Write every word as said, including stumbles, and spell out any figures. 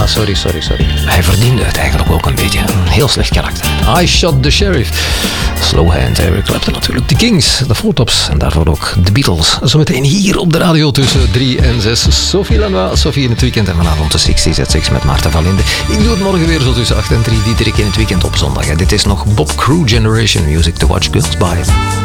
Ja, sorry, sorry, sorry. Hij verdiende het eigenlijk ook een beetje. Een heel slecht karakter. I Shot the Sheriff. Slow Hand, Eric Clapton natuurlijk. De Kings, de Four Tops en daarvoor ook de Beatles. Zometeen hier op de radio tussen drie en zes. Sophie Lanois, Sophie in het weekend en vanavond de zestig Z six met Maarten van Linde. Ik doe het morgen weer zo tussen acht en drie, Diederik in het weekend op zondag. En dit is nog Bob Crew Generation Music to Watch Girls By.